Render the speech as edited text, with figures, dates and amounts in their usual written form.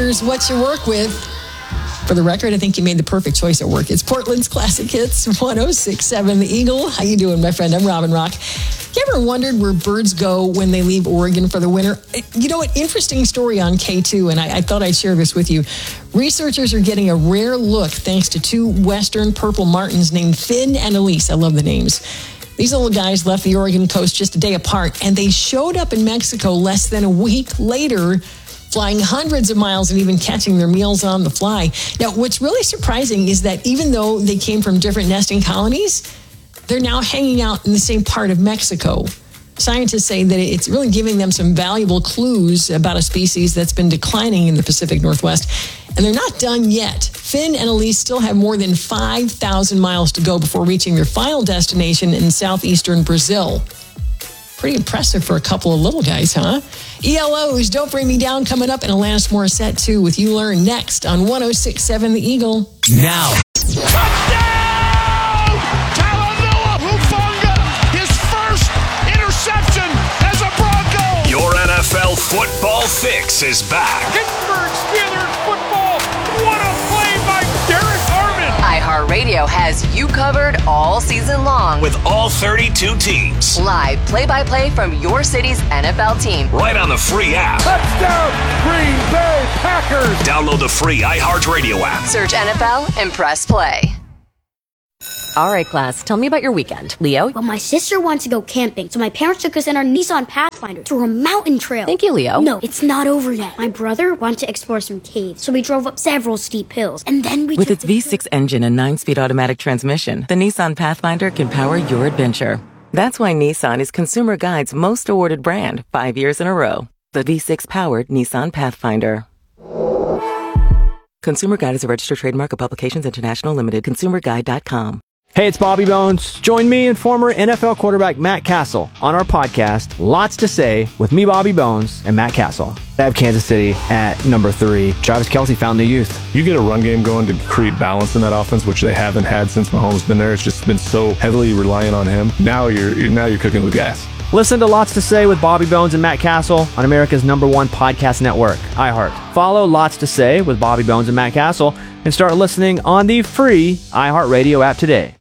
Here's what you work with. For the record, I think you made the perfect choice at work. It's Portland's Classic Hits, 106.7 The Eagle. How you doing, my friend? I'm Robin Rock. You ever wondered where birds go when they leave Oregon for the winter? You know what? Interesting story on K2, and I thought I'd share this with you. Researchers are getting a rare look thanks to two western purple martins named Finn and Elise. I love the names. These little guys left the Oregon coast just a day apart, and they showed up in Mexico less than a week later, flying hundreds of miles and even catching their meals on the fly. Now, what's really surprising is that even though they came from different nesting colonies, they're now hanging out in the same part of Mexico. Scientists say that it's really giving them some valuable clues about a species that's been declining in the Pacific Northwest. And they're not done yet. Finn and Elise still have more than 5,000 miles to go before reaching their final destination in southeastern Brazil. Pretty impressive for a couple of little guys, huh? ELO's Don't Bring Me Down coming up, and Alanis Morissette, too, with You Learn next on 106.7 The Eagle. Now. Touchdown! Talanoa Hufanga, his first interception as a Bronco. Your NFL football fix is back. Pittsburgh Steelers football. What a play by Derek Armand. iHeartRadio has you covered all season long. With all 32 teams. Live play-by-play from your city's NFL team. Right on the free app. Touchdown, Green Bay Packers. Download the free iHeartRadio app. Search NFL and press play. All right, class, tell me about your weekend. Leo? Well, my sister wants to go camping, so my parents took us in our Nissan Pathfinder through a mountain trail. Thank you, Leo. No, it's not over yet. My brother wanted to explore some caves, so we drove up several steep hills, and then we With its V6 engine and 9-speed automatic transmission, the Nissan Pathfinder can power your adventure. That's why Nissan is Consumer Guide's most awarded brand 5 years in a row. The V6-powered Nissan Pathfinder. Consumer Guide is a registered trademark of Publications International Limited. ConsumerGuide.com. Hey, it's Bobby Bones. Join me and former NFL quarterback Matt Castle on our podcast, Lots to Say, with me, Bobby Bones, and Matt Castle. I have Kansas City at number 3. Travis Kelce found the youth. You get a run game going to create balance in that offense, which they haven't had since Mahomes been there. It's just been so heavily reliant on him. Now you're cooking with gas. Listen to Lots to Say with Bobby Bones and Matt Castle on America's #1 podcast network, iHeart. Follow Lots to Say with Bobby Bones and Matt Castle and start listening on the free iHeartRadio app today.